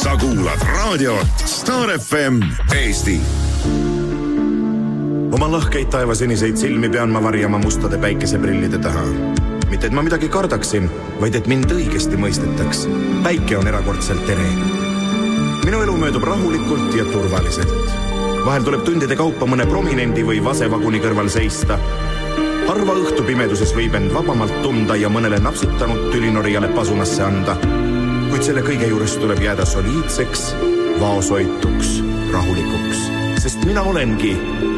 Sa kuulad raadiot Star FM Eesti. Oma lõhkeid taevaseniseid silmi pean ma varjama mustade päikeseprillide taha. Mitte et ma midagi kardaksin, vaid et mind õigesti mõistetaks. Päike on erakordselt tere. Minu elu möödub rahulikult ja turvaliselt. Vahel tuleb tundide kaupa mõne prominendi või vasevaguni kõrval seista. Harva õhtu pimeduses võib end vabamalt tunda ja mõnele napsutanud tülinorijale pasunasse anda. Kuid selle kõige juures tuleb jääda soliidseks, vaosoituks, rahulikuks. Sest mina olengi